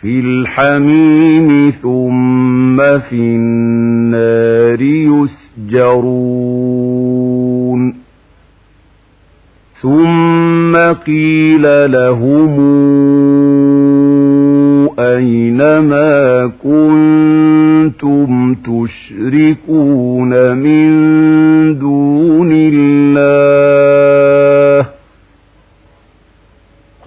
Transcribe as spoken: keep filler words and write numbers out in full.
في الحميم ثم في النار يسجرون ثم قيل لهم أين ما كنتم تشركون من